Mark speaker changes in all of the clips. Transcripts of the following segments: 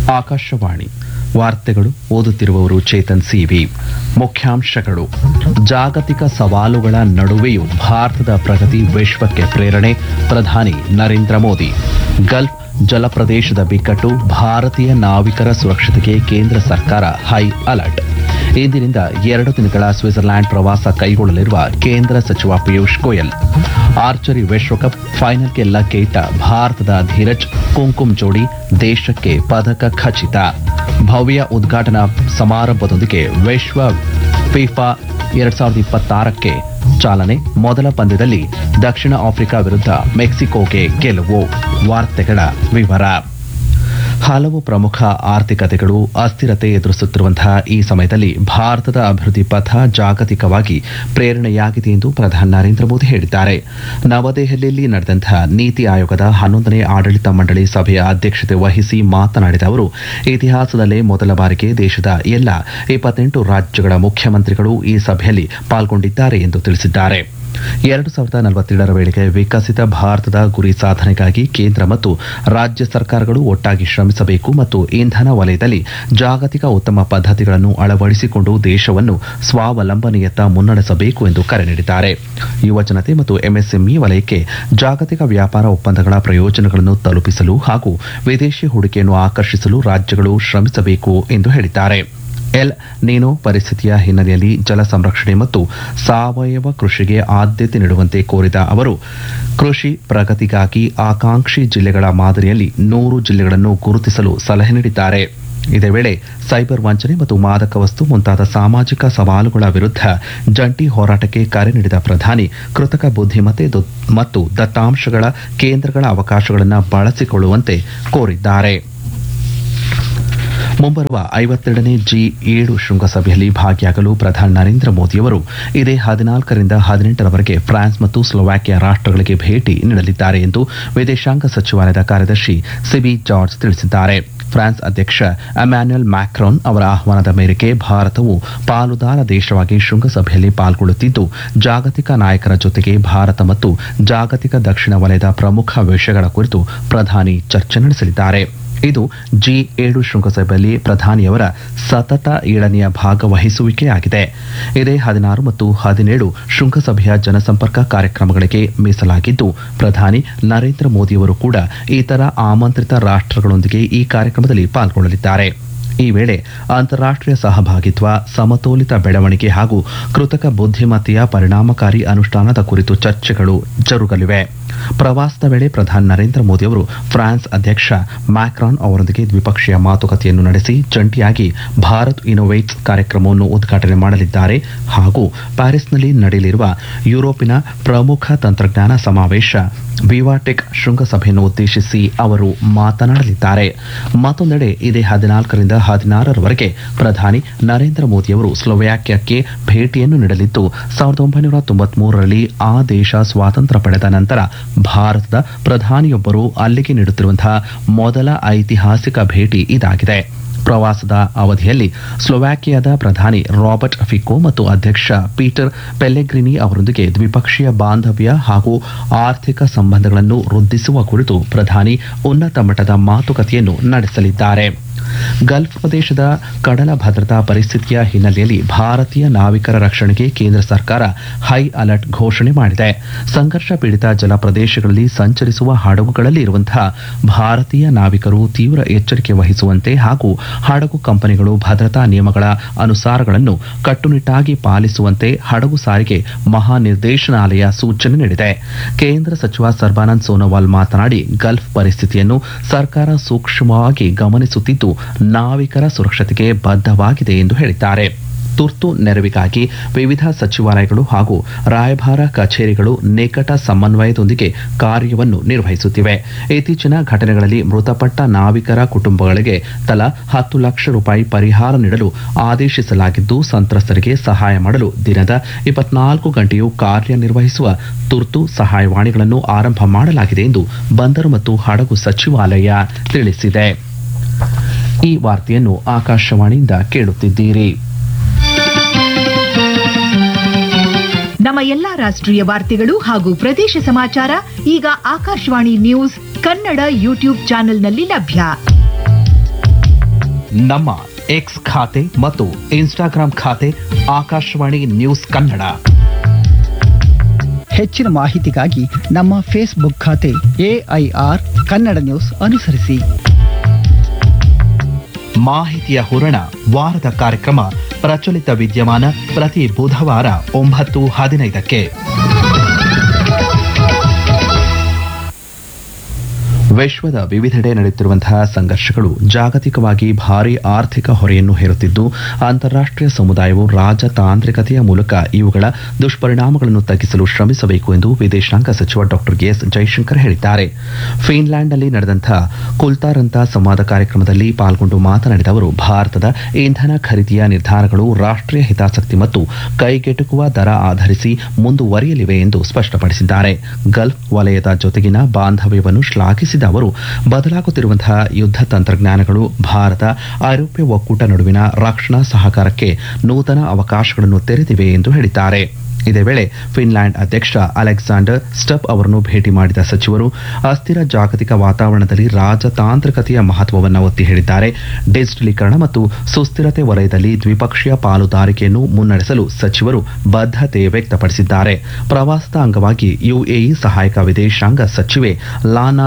Speaker 1: ಆಕಾಶವಾಣಿ ವಾರ್ತೆಗಳು ಓದುತ್ತಿರುವವರು ಚೇತನ್ ಸಿವಿ. ಮುಖ್ಯಾಂಶಗಳು: ಜಾಗತಿಕ ಸವಾಲುಗಳ ನಡುವೆಯೂ ಭಾರತದ ಪ್ರಗತಿ ವಿಶ್ವಕ್ಕೆ ಪ್ರೇರಣೆ, ಪ್ರಧಾನಿ ನರೇಂದ್ರ ಮೋದಿ. ಗಲ್ಫ್ ಜಲಪ್ರದೇಶದ ಬಿಕ್ಕಟ್ಟು, ಭಾರತೀಯ ನಾವಿಕರ ಸುರಕ್ಷತೆಗೆ ಕೇಂದ್ರ ಸರ್ಕಾರ ಹೈ ಅಲರ್ಟ್. ಇಂದಿನಿಂದ 2 ದಿನಗಳ ಸ್ವಿಟ್ಜರ್ಲ್ಯಾಂಡ್ ಪ್ರವಾಸ ಕೈಗೊಳ್ಳಲಿರುವ ಕೇಂದ್ರ ಸಚಿವ ಪಿಯೂಷ್ ಗೋಯಲ್. ಆರ್ಚರಿ ವಿಶ್ವಕಪ್ ಫೈನಲ್ಗೆ ಲಗ್ಗೆಯಿಟ್ಟ ಭಾರತದ ಧೀರಜ್ ಕುಂಕುಮ್ ಜೋಡಿ ದೇಶಕ್ಕೆ ಪದಕ ಖಚಿತ. ಭವ್ಯ ಉದ್ಘಾಟನಾ ಸಮಾರಂಭದೊಂದಿಗೆ ವಿಶ್ವ ಫಿಫಾ 2026ಕ್ಕೆ ಚಾಲನೆ. ಮೊದಲ ಪಂದ್ಯದಲ್ಲಿ ದಕ್ಷಿಣ ಆಫ್ರಿಕಾ ವಿರುದ್ಧ ಮೆಕ್ಸಿಕೋಗೆ ಗೆಲುವು. ವಾರ್ತೆಗಳ ವಿವರ. ಹಲವು ಪ್ರಮುಖ ಆರ್ಥಿಕತೆಗಳು ಅಸ್ಥಿರತೆ ಎದುರಿಸುತ್ತಿರುವಂತಹ ಈ ಸಮಯದಲ್ಲಿ ಭಾರತದ ಅಭಿವೃದ್ಧಿ ಪಥ ಜಾಗತಿಕವಾಗಿ ಪ್ರೇರಣೆಯಾಗಿದೆ ಎಂದು ಪ್ರಧಾನಿ ನರೇಂದ್ರ ಮೋದಿ ಹೇಳಿದ್ದಾರೆ. ನವದೆಹಲಿಯಲ್ಲಿ ನಡೆದಂತಹ ನೀತಿ ಆಯೋಗದ 11ನೇ ಆಡಳಿತ ಮಂಡಳಿ ಸಭೆಯ ಅಧ್ಯಕ್ಷತೆ ವಹಿಸಿ ಮಾತನಾಡಿದ ಅವರು, ಇತಿಹಾಸದಲ್ಲೇ ಮೊದಲ ಬಾರಿಗೆ ದೇಶದ ಎಲ್ಲ 28 ರಾಜ್ಯಗಳ ಮುಖ್ಯಮಂತ್ರಿಗಳು ಈ ಸಭೆಯಲ್ಲಿ ಪಾಲ್ಗೊಂಡಿದ್ದಾರೆ ಎಂದು ತಿಳಿಸಿದ್ದಾರೆ. 2047ರ ವೇಳೆಗೆ ವಿಕಸಿತ ಭಾರತದ ಗುರಿ ಸಾಧನೆಗಾಗಿ ಕೇಂದ್ರ ಮತ್ತು ರಾಜ್ಯ ಸರ್ಕಾರಗಳು ಒಟ್ಟಾಗಿ ಶ್ರಮಿಸಬೇಕು ಮತ್ತು ಇಂಧನ ವಲಯದಲ್ಲಿ ಜಾಗತಿಕ ಉತ್ತಮ ಪದ್ಧತಿಗಳನ್ನು ಅಳವಡಿಸಿಕೊಂಡು ದೇಶವನ್ನು ಸ್ವಾವಲಂಬನೆಯತ್ತ ಮುನ್ನಡೆಸಬೇಕು ಎಂದು ಕರೆ ನೀಡಿದ್ದಾರೆ. ಯುವಜನತೆ ಮತ್ತು ಎಂಎಸ್ಎಂಇ ವಲಯಕ್ಕೆ ಜಾಗತಿಕ ವ್ಯಾಪಾರ ಒಪ್ಪಂದಗಳ ಪ್ರಯೋಜನಗಳನ್ನು ತಲುಪಿಸಲು ಹಾಗೂ ವಿದೇಶಿ ಹೂಡಿಕೆಯನ್ನು ಆಕರ್ಷಿಸಲು ರಾಜ್ಯಗಳು ಶ್ರಮಿಸಬೇಕು ಎಂದು ಹೇಳಿದ್ದಾರೆ. ಎಲ್ ನೀನೋ ಪರಿಸ್ಥಿತಿಯ ಹಿನ್ನೆಲೆಯಲ್ಲಿ ಜಲ ಸಂರಕ್ಷಣೆ ಮತ್ತು ಸಾವಯವ ಕೃಷಿಗೆ ಆದ್ಯತೆ ನೀಡುವಂತೆ ಕೋರಿದ ಅವರು, ಕೃಷಿ ಪ್ರಗತಿಗಾಗಿ ಆಕಾಂಕ್ಷಿ ಜಿಲ್ಲೆಗಳ ಮಾದರಿಯಲ್ಲಿ 100 ಜಿಲ್ಲೆಗಳನ್ನು ಗುರುತಿಸಲು ಸಲಹೆ ನೀಡಿದ್ದಾರೆ. ಇದೇ ವೇಳೆ ಸೈಬರ್ ವಂಚನೆ ಮತ್ತು ಮಾದಕ ವಸ್ತು ಮುಂತಾದ ಸಾಮಾಜಿಕ ಸವಾಲುಗಳ ವಿರುದ್ಧ ಜಂಟಿ ಹೋರಾಟಕ್ಕೆ ಕರೆ ನೀಡಿದ ಪ್ರಧಾನಿ, ಕೃತಕ ಬುದ್ಧಿಮತ್ತೆ ಮತ್ತು ದತ್ತಾಂಶಗಳ ಕೇಂದ್ರಗಳ ಅವಕಾಶಗಳನ್ನು ಬಳಸಿಕೊಳ್ಳುವಂತೆ ಕೋರಿದ್ದಾರೆ. ಮುಂಬರುವ 52ನೇ G7 ಶೃಂಗಸಭೆಯಲ್ಲಿ ಭಾಗಿಯಾಗಲು ಪ್ರಧಾನಿ ನರೇಂದ್ರ ಮೋದಿಯವರು ಇದೇ 14ರಿಂದ 18ರವರೆಗೆ ಫ್ರಾನ್ಸ್ ಮತ್ತು ಸ್ಲೋವಾಕಿಯಾ ರಾಷ್ಟ್ರಗಳಿಗೆ ಭೇಟಿ ನೀಡಲಿದ್ದಾರೆ ಎಂದು ವಿದೇಶಾಂಗ ಸಚಿವಾಲಯದ ಕಾರ್ಯದರ್ಶಿ ಸಿಬಿ ಜಾರ್ಜ್ ತಿಳಿಸಿದ್ದಾರೆ. ಫ್ರಾನ್ಸ್ ಅಧ್ಯಕ್ಷ ಎಮ್ಯಾನ್ಯುಯಲ್ ಮ್ಯಾಕ್ರಾನ್ ಅವರ ಆಹ್ವಾನದ ಮೇರೆಗೆ ಭಾರತವು ಪಾಲುದಾರ ದೇಶವಾಗಿ ಶೃಂಗಸಭೆಯಲ್ಲಿ ಪಾಲ್ಗೊಳ್ಳುತ್ತಿದ್ದು, ಜಾಗತಿಕ ನಾಯಕರ ಜೊತೆಗೆ ಭಾರತ ಮತ್ತು ಜಾಗತಿಕ ದಕ್ಷಿಣ ವಲಯದ ಪ್ರಮುಖ ವಿಷಯಗಳ ಕುರಿತು ಪ್ರಧಾನಿ ಚರ್ಚೆ ನಡೆಸಲಿದ್ದಾರೆ. ಇದು G7 ಶೃಂಗಸಭೆಯಲ್ಲಿ ಪ್ರಧಾನಿಯವರ ಸತತ 7ನೆಯ ಭಾಗವಹಿಸುವಿಕೆಯಾಗಿದೆ. ಇದೇ 16 ಮತ್ತು 17 ಶೃಂಗಸಭೆಯ ಜನಸಂಪರ್ಕ ಕಾರ್ಯಕ್ರಮಗಳಿಗೆ ಮೀಸಲಾಗಿದ್ದು, ಪ್ರಧಾನಿ ನರೇಂದ್ರ ಮೋದಿಯವರು ಕೂಡ ಇತರ ಆಮಂತ್ರಿತ ರಾಷ್ಟ್ರಗಳೊಂದಿಗೆ ಈ ಕಾರ್ಯಕ್ರಮದಲ್ಲಿ ಪಾಲ್ಗೊಳ್ಳಲಿದ್ದಾರೆ. ಈ ವೇಳೆ ಅಂತಾರಾಷ್ಟ್ರೀಯ ಸಹಭಾಗಿತ್ವ, ಸಮತೋಲಿತ ಬೆಳವಣಿಗೆ ಹಾಗೂ ಕೃತಕ ಬುದ್ಧಿಮತ್ತೆಯ ಪರಿಣಾಮಕಾರಿ ಅನುಷ್ಠಾನದ ಕುರಿತು ಚರ್ಚೆಗಳು ಜರುಗಲಿವೆ. ಪ್ರವಾಸದ ವೇಳೆ ಪ್ರಧಾನಿ ನರೇಂದ್ರ ಮೋದಿ ಅವರು ಫ್ರಾನ್ಸ್ ಅಧ್ಯಕ್ಷ ಮ್ಯಾಕ್ರಾನ್ ಅವರೊಂದಿಗೆ ದ್ವಿಪಕ್ಷೀಯ ಮಾತುಕತೆಯನ್ನು ನಡೆಸಿ ಜಂಟಿಯಾಗಿ ಭಾರತ್ ಇನ್ನೋವೇಟ್ಸ್ ಕಾರ್ಯಕ್ರಮವನ್ನು ಉದ್ಘಾಟನೆ ಮಾಡಲಿದ್ದಾರೆ ಹಾಗೂ ಪ್ಯಾರಿಸ್ನಲ್ಲಿ ನಡೆಯಲಿರುವ ಯುರೋಪಿನ ಪ್ರಮುಖ ತಂತ್ರಜ್ಞಾನ ಸಮಾವೇಶ ವಿವಾಟೆಕ್ ಶೃಂಗಸಭೆಯನ್ನು ಉದ್ದೇಶಿಸಿ ಅವರು ಮಾತನಾಡಲಿದ್ದಾರೆ. ಮತ್ತೊಂದೆಡೆ ಇದೇ 14ರಿಂದ 16ರವರೆಗೆ ಪ್ರಧಾನಿ ನರೇಂದ್ರ ಮೋದಿಯವರು ಸ್ಲೋವಾಕಿಯಾಕ್ಕೆ ಭೇಟಿಯನ್ನು ನೀಡಲಿದ್ದು, 1993ರಲ್ಲಿ ಆ ದೇಶ ಸ್ವಾತಂತ್ರ್ಯ ಪಡೆದ ನಂತರ ಭಾರತದ ಪ್ರಧಾನಿಯೊಬ್ಬರು ಅಲ್ಲಿಗೆ ನೀಡುತ್ತಿರುವಂತಹ ಮೊದಲ ಐತಿಹಾಸಿಕ ಭೇಟಿ ಇದಾಗಿದೆ. ಪ್ರವಾಸದ ಅವಧಿಯಲ್ಲಿ ಸ್ಲೋವಾಕಿಯಾದ ಪ್ರಧಾನಿ ರಾಬರ್ಟ್ ಫಿಕೋ ಮತ್ತು ಅಧ್ಯಕ್ಷ ಪೀಟರ್ ಪೆಲ್ಲೆಗ್ರಿನಿ ಅವರೊಂದಿಗೆ ದ್ವಿಪಕ್ಷೀಯ ಬಾಂಧವ್ಯ ಹಾಗೂ ಆರ್ಥಿಕ ಸಂಬಂಧಗಳನ್ನು ವೃದ್ಧಿಸುವ ಕುರಿತು ಪ್ರಧಾನಿ ಉನ್ನತ ಮಟ್ಟದ ಮಾತುಕತೆಯನ್ನು ನಡೆಸಲಿದ್ದಾರೆ. ಗಲ್ಫ್ ಪ್ರದೇಶದ ಕಡಲ ಭದ್ರತಾ ಪರಿಸ್ಥಿತಿಯ ಹಿನ್ನೆಲೆಯಲ್ಲಿ ಭಾರತೀಯ ನಾವಿಕರ ರಕ್ಷಣೆಗೆ ಕೇಂದ್ರ ಸರ್ಕಾರ ಹೈ ಅಲರ್ಟ್ ಘೋಷಣೆ ಮಾಡಿದೆ. ಸಂಘರ್ಷ ಪೀಡಿತ ಜಲ ಪ್ರದೇಶಗಳಲ್ಲಿ ಸಂಚರಿಸುವ ಹಡಗುಗಳಲ್ಲಿ ಇರುವಂತಹ ಭಾರತೀಯ ನಾವಿಕರು ತೀವ್ರ ಎಚ್ಚರಿಕೆ ವಹಿಸುವಂತೆ ಹಾಗೂ ಹಡಗು ಕಂಪನಿಗಳು ಭದ್ರತಾ ನಿಯಮಗಳ ಅನುಸಾರಗಳನ್ನು ಕಟ್ಟುನಿಟ್ಟಾಗಿ ಪಾಲಿಸುವಂತೆ ಹಡಗು ಸಾರಿಗೆ ಮಹಾನಿರ್ದೇಶನಾಲಯ ಸೂಚನೆ ನೀಡಿದೆ. ಕೇಂದ್ರ ಸಚಿವ ಸರ್ಬಾನಂದ್ ಸೋನೋವಾಲ್ ಮಾತನಾಡಿ, ಗಲ್ಫ್ ಪರಿಸ್ಥಿತಿಯನ್ನು ಸರ್ಕಾರ ಸೂಕ್ಷ್ಮವಾಗಿ ಗಮನಿಸುತ್ತಿದ್ದು, ನಾವಿಕರ ಸುರಕ್ಷತೆಗೆ ಬದ್ಧವಾಗಿದೆ ಎಂದು ಹೇಳಿದ್ದಾರೆ. ತುರ್ತು ನೆರವಿಗಾಗಿ ವಿವಿಧ ಸಚಿವಾಲಯಗಳು ಹಾಗೂ ರಾಯಭಾರ ಕಚೇರಿಗಳು ನಿಕಟ ಸಮನ್ವಯದೊಂದಿಗೆ ಕಾರ್ಯವನ್ನು ನಿರ್ವಹಿಸುತ್ತಿವೆ. ಇತ್ತೀಚಿನ ಘಟನೆಗಳಲ್ಲಿ ಮೃತಪಟ್ಟ ನಾವಿಕರ ಕುಟುಂಬಗಳಿಗೆ ತಲಾ 10 ಲಕ್ಷ ರೂಪಾಯಿ ಪರಿಹಾರ ನೀಡಲು ಆದೇಶಿಸಲಾಗಿದ್ದು, ಸಂತ್ರಸ್ತರಿಗೆ ಸಹಾಯ ಮಾಡಲು ದಿನದ 24 ಗಂಟೆಯೂ ಕಾರ್ಯನಿರ್ವಹಿಸುವ ತುರ್ತು ಸಹಾಯವಾಣಿಗಳನ್ನು ಆರಂಭ ಮಾಡಲಾಗಿದೆ ಎಂದು ಬಂದರು ಮತ್ತು ಹಡಗು ಸಚಿವಾಲಯ ತಿಳಿಸಿದೆ. ಈ ವಾರ್ತೆಯನ್ನು ಆಕಾಶವಾಣಿಯಿಂದ ಕೇಳುತ್ತಿದ್ದೀರಿ.
Speaker 2: ನಮ್ಮ ಎಲ್ಲಾ ರಾಷ್ಟ್ರೀಯ ವಾರ್ತೆಗಳು ಹಾಗೂ ಪ್ರದೇಶ ಸಮಾಚಾರ ಈಗ ಆಕಾಶವಾಣಿ ನ್ಯೂಸ್ ಕನ್ನಡ ಯೂಟ್ಯೂಬ್ ಚಾನೆಲ್ನಲ್ಲಿ ಲಭ್ಯ.
Speaker 1: ನಮ್ಮ ಎಕ್ಸ್ ಖಾತೆ ಮತ್ತು ಇನ್ಸ್ಟಾಗ್ರಾಂ ಖಾತೆ ಆಕಾಶವಾಣಿ ನ್ಯೂಸ್ ಕನ್ನಡ.
Speaker 3: ಹೆಚ್ಚಿನ ಮಾಹಿತಿಗಾಗಿ ನಮ್ಮ ಫೇಸ್ಬುಕ್ ಖಾತೆ AIR ಕನ್ನಡ ನ್ಯೂಸ್ ಅನುಸರಿಸಿ.
Speaker 1: ಮಾಹಿತಿಯ ಹೂರಣ ವಾರದ ಕಾರ್ಯಕ್ರಮ ಪ್ರಚಲಿತ ವಿದ್ಯಮಾನ ಪ್ರತಿ ಬುಧವಾರ 9:15. ವಿಶ್ವದ ವಿವಿಧೆಡೆ ನಡೆಯುತ್ತಿರುವಂತಹ ಸಂಘರ್ಷಗಳು ಜಾಗತಿಕವಾಗಿ ಭಾರೀ ಆರ್ಥಿಕ ಹೊರೆಯನ್ನು ಹೇರುತ್ತಿದ್ದು, ಅಂತಾರಾಷ್ಟ್ರೀಯ ಸಮುದಾಯವು ರಾಜತಾಂತ್ರಿಕತೆಯ ಮೂಲಕ ಇವುಗಳ ದುಷ್ಪರಿಣಾಮಗಳನ್ನು ತಗ್ಗಿಸಲು ಶ್ರಮಿಸಬೇಕು ಎಂದು ವಿದೇಶಾಂಗ ಸಚಿವ ಡಾಕ್ಟರ್ ಎಸ್ ಜೈಶಂಕರ್ ಹೇಳಿದ್ದಾರೆ. ಫಿನ್ಲ್ಯಾಂಡ್ನಲ್ಲಿ ನಡೆದಂತಹ ಕುಲ್ತಾರಂತ ಸಂವಾದ ಕಾರ್ಯಕ್ರಮದಲ್ಲಿ ಪಾಲ್ಗೊಂಡು ಮಾತನಾಡಿದ ಅವರು, ಭಾರತದ ಇಂಧನ ಖರೀದಿಯ ನಿರ್ಧಾರಗಳು ರಾಷ್ಟ್ರೀಯ ಹಿತಾಸಕ್ತಿ ಮತ್ತು ಕೈಗೆಟುಕುವ ದರ ಆಧರಿಸಿ ಮುಂದುವರಿಯಲಿವೆ ಎಂದು ಸ್ಪಷ್ಟಪಡಿಸಿದ್ದಾರೆ. ಗಲ್ಫ್ ವಲಯದ ಜೊತೆಗಿನ ಬಾಂಧವ್ಯವನ್ನು ಶ್ಲಾಘಿಸಿದ ಅವರು, ಬದಲಾಗುತ್ತಿರುವಂತಹ ಯುದ್ಧ ತಂತ್ರಜ್ಞಾನಗಳು ಭಾರತ ಐರೋಪ್ಯ ಒಕ್ಕೂಟ ನಡುವಿನ ರಕ್ಷಣಾ ಸಹಕಾರಕ್ಕೆ ನೂತನ ಅವಕಾಶಗಳನ್ನು ತೆರೆದಿವೆ ಎಂದು ಹೇಳಿದ್ದಾರೆ. ಇದೇ ವೇಳೆ ಫಿನ್ಲ್ಯಾಂಡ್ ಅಧ್ಯಕ್ಷ ಅಲೆಕ್ಸಾಂಡರ್ ಸ್ಟಬ್ ಅವರನ್ನು ಭೇಟಿ ಮಾಡಿದ ಸಚಿವರು ಅಸ್ಥಿರ ಜಾಗತಿಕ ವಾತಾವರಣದಲ್ಲಿ ರಾಜತಾಂತ್ರಿಕತೆಯ ಮಹತ್ವವನ್ನು ಒತ್ತಿ ಹೇಳಿದ್ದಾರೆ. ಡಿಜಿಟಲೀಕರಣ ಮತ್ತು ಸುಸ್ಥಿರತೆ ವಲಯದಲ್ಲಿ ದ್ವಿಪಕ್ಷೀಯ ಪಾಲುದಾರಿಕೆಯನ್ನು ಮುನ್ನಡೆಸಲು ಸಚಿವರು ಬದ್ಧತೆ ವ್ಯಕ್ತಪಡಿಸಿದ್ದಾರೆ. ಪ್ರವಾಸದ ಅಂಗವಾಗಿ UAE ಸಹಾಯಕ ವಿದೇಶಾಂಗ ಸಚಿವೆ ಲಾನಾ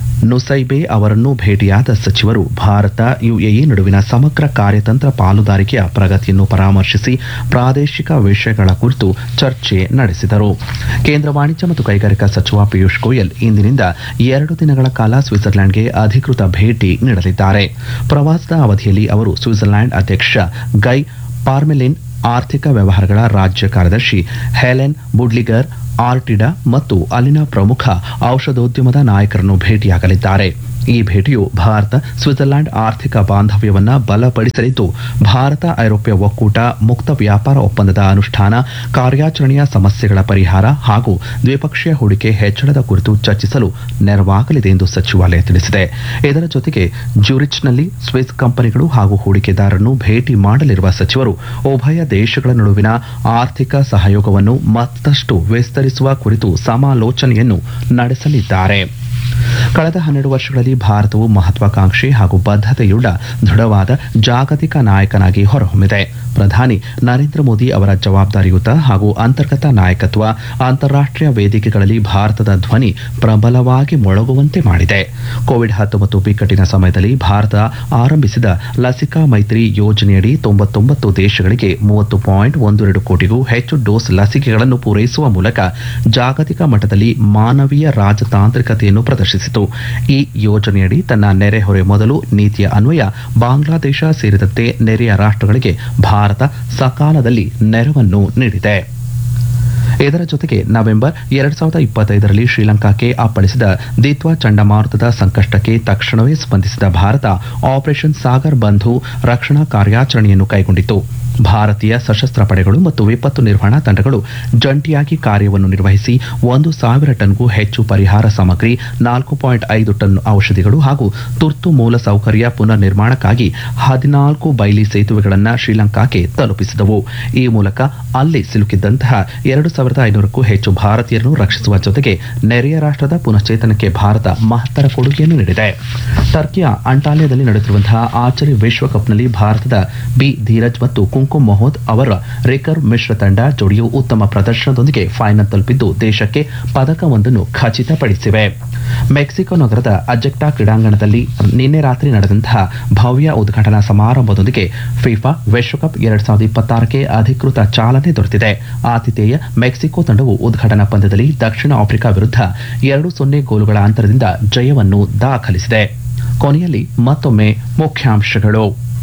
Speaker 1: ನುಸೈಬೆ ಅವರನ್ನು ಭೇಟಿಯಾದ ಸಚಿವರು ಭಾರತ UAE ನಡುವಿನ ಸಮಗ್ರ ಕಾರ್ಯತಂತ್ರ ಪಾಲುದಾರಿಕೆಯ ಪ್ರಗತಿಯನ್ನು ಪರಾಮರ್ಶಿಸಿ ಪ್ರಾದೇಶಿಕ ವಿಷಯಗಳ ಕುರಿತು ಚರ್ಚೆ ನಡೆಸಿದರು. ಕೇಂದ್ರ ವಾಣಿಜ್ಯ ಮತ್ತು ಕೈಗಾರಿಕಾ ಸಚಿವ ಪಿಯೂಷ್ ಗೋಯಲ್ ಇಂದಿನಿಂದ 2 ದಿನಗಳ ಕಾಲ ಸ್ವಿಟ್ಜರ್ಲೆಂಡ್ಗೆ ಅಧಿಕೃತ ಭೇಟಿ ನೀಡಲಿದ್ದಾರೆ. ಪ್ರವಾಸದ ಅವಧಿಯಲ್ಲಿ ಅವರು ಸ್ವಿಟ್ಜರ್ಲೆಂಡ್ ಅಧ್ಯಕ್ಷ ಗೈ ಪಾರ್ಮೆಲಿನ್, ಆರ್ಥಿಕ ವ್ಯವಹಾರಗಳ ರಾಜ್ಯ ಕಾರ್ಯದರ್ಶಿ ಹೆಲೆನ್ ಬುಡ್ಲಿಗರ್ ಆರ್ಟಿಡಾ ಮತ್ತು ಅಲ್ಲಿನ ಪ್ರಮುಖ ಔಷಧೋದ್ಯಮದ ನಾಯಕರನ್ನು ಭೇಟಿಯಾಗಲಿದ್ದಾರೆ. ಈ ಭೇಟಿಯು ಭಾರತ ಸ್ವಿಟ್ಜರ್ಲೆಂಡ್ ಆರ್ಥಿಕ ಬಾಂಧವ್ಯವನ್ನು ಬಲಪಡಿಸಲಿದ್ದು, ಭಾರತ ಐರೋಪ್ಯ ಒಕ್ಕೂಟ ಮುಕ್ತ ವ್ಯಾಪಾರ ಒಪ್ಪಂದದ ಅನುಷ್ಠಾನ, ಕಾರ್ಯಾಚರಣೆಯ ಸಮಸ್ಯೆಗಳ ಪರಿಹಾರ ಹಾಗೂ ದ್ವಿಪಕ್ಷೀಯ ಹೂಡಿಕೆ ಹೆಚ್ಚಳದ ಕುರಿತು ಚರ್ಚಿಸಲು ನೆರವಾಗಲಿದೆ ಎಂದು ಸಚಿವಾಲಯ ತಿಳಿಸಿದೆ. ಇದರ ಜೊತೆಗೆ ಜ್ಯೂರಿಚ್ನಲ್ಲಿ ಸ್ವಿಸ್ ಕಂಪನಿಗಳು ಹಾಗೂ ಹೂಡಿಕೆದಾರರನ್ನು ಭೇಟಿ ಮಾಡಲಿರುವ ಸಚಿವರು ಉಭಯ ದೇಶಗಳ ನಡುವಿನ ಆರ್ಥಿಕ ಸಹಯೋಗವನ್ನು ಮತ್ತಷ್ಟು ವಿಸ್ತರಿಸುವ ಕುರಿತು ಸಮಾಲೋಚನೆಯನ್ನು ನಡೆಸಲಿದ್ದಾರೆ. ಕಳೆದ 12 ವರ್ಷಗಳಲ್ಲಿ ಭಾರತವು ಮಹತ್ವಾಕಾಂಕ್ಷಿ ಹಾಗೂ ಬದ್ಧತೆಯುಳ್ಳ ದೃಢವಾದ ಜಾಗತಿಕ ನಾಯಕನಾಗಿ ಹೊರಹೊಮ್ಮಿದೆ. ಪ್ರಧಾನಿ ನರೇಂದ್ರ ಮೋದಿ ಅವರ ಜವಾಬ್ದಾರಿಯುತ ಹಾಗೂ ಅಂತರ್ಗತ ನಾಯಕತ್ವ ಅಂತಾರಾಷ್ಟ್ರೀಯ ವೇದಿಕೆಗಳಲ್ಲಿ ಭಾರತದ ಧ್ವನಿ ಪ್ರಬಲವಾಗಿ ಮೊಳಗುವಂತೆ ಮಾಡಿದೆ. ಕೋವಿಡ್-19 ಬಿಕ್ಕಟ್ಟಿನ ಸಮಯದಲ್ಲಿ ಭಾರತ ಆರಂಭಿಸಿದ ಲಸಿಕಾ ಮೈತ್ರಿ ಯೋಜನೆಯಡಿ 99 ದೇಶಗಳಿಗೆ 30.12 ಕೋಟಿಗೂ ಹೆಚ್ಚು ಡೋಸ್ ಲಸಿಕೆಗಳನ್ನು ಪೂರೈಸುವ ಮೂಲಕ ಜಾಗತಿಕ ಮಟ್ಟದಲ್ಲಿ ಮಾನವೀಯ ರಾಜತಾಂತ್ರಿಕತೆಯನ್ನು ಪ್ರದರ್ಶಿಸಿತು. ಈ ಯೋಜನೆಯಡಿ ತನ್ನ ನೆರೆಹೊರೆ ಮೊದಲು ನೀತಿಯ ಅನ್ವಯ ಬಾಂಗ್ಲಾದೇಶ ಸೇರಿದಂತೆ ನೆರೆಯ ರಾಷ್ಟ್ರಗಳಿಗೆ ಭಾರತ ಸಕಾಲದಲ್ಲಿ ನೆರವನ್ನು ನೀಡಿದೆ. ಇದರ ಜೊತೆಗೆ ನವೆಂಬರ್ 2025ರಲ್ಲಿ ಶ್ರೀಲಂಕಾಕ್ಕೆ ಅಪ್ಪಳಿಸಿದ ದಿತ್ವಾ ಚಂಡಮಾರುತದ ಸಂಕಷ್ಟಕ್ಕೆ ತಕ್ಷಣವೇ ಸ್ಪಂದಿಸಿದ ಭಾರತ ಆಪರೇಷನ್ ಸಾಗರ್ ಬಂಧು ರಕ್ಷಣಾ ಕಾರ್ಯಾಚರಣೆಯನ್ನು ಕೈಗೊಂಡಿತು. ಭಾರತೀಯ ಸಶಸ್ತ್ರ ಪಡೆಗಳು ಮತ್ತು ವಿಪತ್ತು ನಿರ್ವಹಣಾ ತಂಡಗಳು ಜಂಟಿಯಾಗಿ ಕಾರ್ಯವನ್ನು ನಿರ್ವಹಿಸಿ 1,000 ಟನ್ಗೂ ಹೆಚ್ಚು ಪರಿಹಾರ ಸಾಮಗ್ರಿ, 4.5 ಟನ್ ಔಷಧಿಗಳು ಹಾಗೂ ತುರ್ತು ಮೂಲ ಸೌಕರ್ಯ ಪುನರ್ ನಿರ್ಮಾಣಕ್ಕಾಗಿ 14 ಬೈಲಿ ಸೇತುವೆಗಳನ್ನು ಶ್ರೀಲಂಕಾಕ್ಕೆ ತಲುಪಿಸಿದವು. ಈ ಮೂಲಕ ಅಲ್ಲಿ ಸಿಲುಕಿದ್ದಂತಹ 2,500ಕ್ಕೂ ಹೆಚ್ಚು ಭಾರತೀಯರನ್ನು ರಕ್ಷಿಸುವ ಜೊತೆಗೆ ನೆರೆಯ ರಾಷ್ಟ್ರದ ಪುನಶ್ಚೇತನಕ್ಕೆ ಭಾರತ ಮಹತ್ತರ ಕೊಡುಗೆಯನ್ನು ನೀಡಿದೆ. ಟರ್ಕಿಯ ಅಂಟಾಲಿಯಾದಲ್ಲಿ ನಡೆಯುತ್ತಿರುವಂತಹ ಆರ್ಚರಿ ವಿಶ್ವಕಪ್ನಲ್ಲಿ ಭಾರತದ ಬಿ ಧೀರಜ್ ಮತ್ತು ಕುಂಕುಮ್ ಮೊಹಮ್ಮದ್ ಅವರ ರಿಕರ್ವ್ ಮಿಶ್ರ ತಂಡ ಜೋಡಿಯು ಉತ್ತಮ ಪ್ರದರ್ಶನದೊಂದಿಗೆ ಫೈನಲ್ ತಲುಪಿದ್ದು ದೇಶಕ್ಕೆ ಪದಕವೊಂದನ್ನು ಖಚಿತಪಡಿಸಿವೆ. ಮೆಕ್ಸಿಕೋ ನಗರದ ಅಜೆಕ್ಟಾ ಕ್ರೀಡಾಂಗಣದಲ್ಲಿ ನಿನ್ನೆ ರಾತ್ರಿ ನಡೆದಂತಹ ಭವ್ಯ ಉದ್ಘಾಟನಾ ಸಮಾರಂಭದೊಂದಿಗೆ ಫಿಫಾ ವಿಶ್ವಕಪ್ 2026ಕ್ಕೆ ಅಧಿಕೃತ ಚಾಲನೆ ದೊರೆತಿದೆ. ಆತಿಥೇಯ ಮೆಕ್ಸಿಕೋ ತಂಡವು ಉದ್ಘಾಟನಾ ಪಂದ್ಯದಲ್ಲಿ ದಕ್ಷಿಣ ಆಫ್ರಿಕಾ ವಿರುದ್ಧ 2-0 ಗೋಲುಗಳ ಅಂತರದಿಂದ ಜಯವನ್ನು ದಾಖಲಿಸಿದೆ. ಕೊನೆಯಲ್ಲಿ ಮತ್ತೊಮ್ಮೆ ಮುಖ್ಯಾಂಶಗಳು.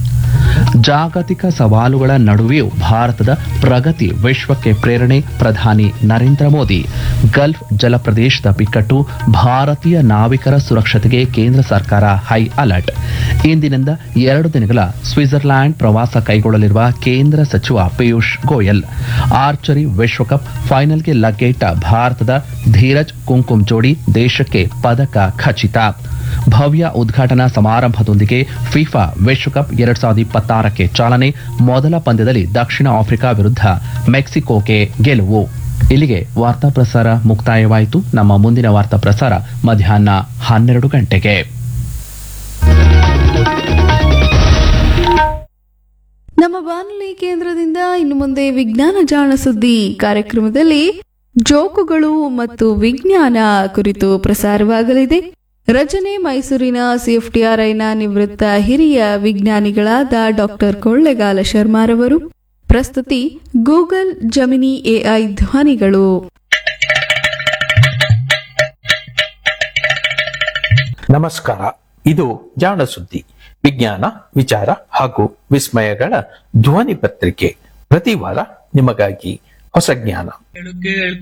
Speaker 1: ಜಾಗತಿಕ ಸವಾಲುಗಳ ನಡುವೆಯೂ ಭಾರತದ ಪ್ರಗತಿ ವಿಶ್ವಕ್ಕೆ ಪ್ರೇರಣೆ, ಪ್ರಧಾನಿ ನರೇಂದ್ರ ಮೋದಿ. ಗಲ್ಫ್ ಜಲಪ್ರದೇಶದ ಬಿಕ್ಕಟ್ಟು, ಭಾರತೀಯ ನಾವಿಕರ ಸುರಕ್ಷತೆಗೆ ಕೇಂದ್ರ ಸರ್ಕಾರ ಹೈ ಅಲರ್ಟ್. ಇಂದಿನಿಂದ 2 ದಿನಗಳ ಸ್ವಿಟ್ಜರ್ಲ್ಯಾಂಡ್ ಪ್ರವಾಸ ಕೈಗೊಳ್ಳಲಿರುವ ಕೇಂದ್ರ ಸಚಿವ ಪಿಯೂಷ್ ಗೋಯಲ್. ಆರ್ಚರಿ ವಿಶ್ವಕಪ್ ಫೈನಲ್ಗೆ ಲಗ್ಗೆಯಿಟ್ಟ ಭಾರತದ ಧೀರಜ್ ಕುಂಕುಮ್ ಜೋಡಿ ದೇಶಕ್ಕೆ ಪದಕ ಖಚಿತ. ಭವ್ಯ ಉದ್ಘಾಟನಾ ಸಮಾರಂಭದೊಂದಿಗೆ ಫಿಫಾ ವಿಶ್ವಕಪ್ 2026ಕ್ಕೆ ಚಾಲನೆ. ಮೊದಲ ಪಂದ್ಯದಲ್ಲಿ ದಕ್ಷಿಣ ಆಫ್ರಿಕಾ ವಿರುದ್ಧ ಮೆಕ್ಸಿಕೋಗೆ ಗೆಲುವು. ಇಲ್ಲಿಗೆ ವಾರ್ತಾ ಪ್ರಸಾರ ಮುಕ್ತಾಯವಾಯಿತು. ನಮ್ಮ ಮುಂದಿನ ವಾರ್ತಾ ಪ್ರಸಾರ ಮಧ್ಯಾಹ್ನ 12 ಗಂಟೆಗೆ.
Speaker 4: ನಮ್ಮ ಬಾನುಲಿ ಕೇಂದ್ರದಿಂದ ಇನ್ನು ಮುಂದೆ ವಿಜ್ಞಾನ ಜಾಣ ಸುದ್ದಿ ಕಾರ್ಯಕ್ರಮದಲ್ಲಿ ಜೋಕುಗಳು ಮತ್ತು ವಿಜ್ಞಾನ ಕುರಿತು ಪ್ರಸಾರವಾಗಲಿದೆ. ರಚನೆ ಮೈಸೂರಿನ ಸಿಎಫ್ಟಿಆರ್ಐನ ನಿವೃತ್ತ ಹಿರಿಯ ವಿಜ್ಞಾನಿಗಳಾದ ಡಾಕ್ಟರ್ ಕೊಳ್ಳೆಗಾಲ ಶರ್ಮಾರವರು. ಪ್ರಸ್ತುತಿ ಗೂಗಲ್ ಜಮಿನಿ ಎಐ ಧ್ವನಿಗಳು.
Speaker 5: ನಮಸ್ಕಾರ. ಇದು ಜಾಣ ಸುದ್ದಿ, ವಿಜ್ಞಾನ ವಿಚಾರ ಹಾಗೂ ವಿಸ್ಮಯಗಳ ಧ್ವನಿ ಪತ್ರಿಕೆ. ಪ್ರತಿ ವಾರ ನಿಮಗಾಗಿ ಹೊಸ ಜ್ಞಾನ.